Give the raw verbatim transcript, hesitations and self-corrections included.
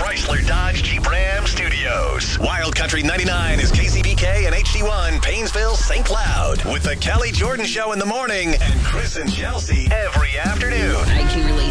Chrysler Dodge Jeep Ram Studios. Wild Country ninety-nine is K C B K and H D one, Painesville, Saint Cloud. With the Kelly Jordan Show in the morning and Chris and Chelsea every afternoon. I can relate